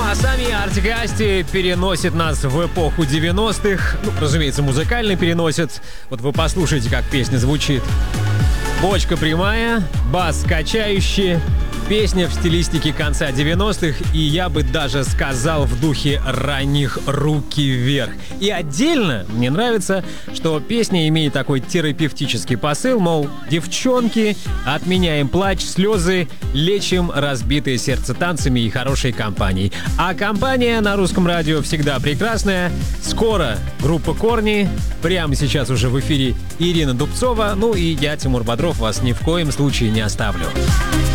А сами Артик и Асти переносят нас в эпоху 90-х. Ну, разумеется, музыкально переносят. Вот вы послушайте, как песня звучит. Бочка прямая, бас качающий. Песня в стилистике конца 90-х, и я бы даже сказал в духе ранних «Руки вверх». И отдельно мне нравится, что песня имеет такой терапевтический посыл, мол, девчонки, отменяем плач, слезы, лечим разбитое сердце танцами и хорошей компанией. А компания на русском радио всегда прекрасная. Скоро группа «Корни». Прямо сейчас уже в эфире Ирина Дубцова. Ну и я, Тимур Бодров, вас ни в коем случае не оставлю.